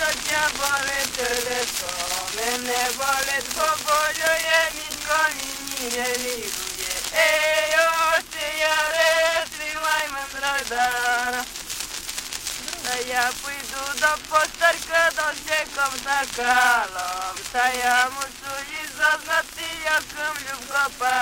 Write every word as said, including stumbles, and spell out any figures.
тя болить телесо, мене болить, бо болює, ніколи мені не лікує. Ей, ось я ресвілай мандрадара. Та я піду до постарка, до всяком закалом, та я мушу їй зазнати, яким любко